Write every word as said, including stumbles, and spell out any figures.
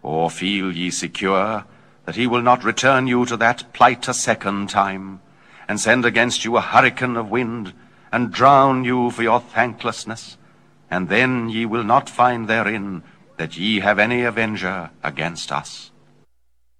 Or feel ye secure that he will not return you to that plight a second time, and send against you a hurricane of wind, and drown you for your thanklessness, and then ye will not find therein that ye have any avenger against us.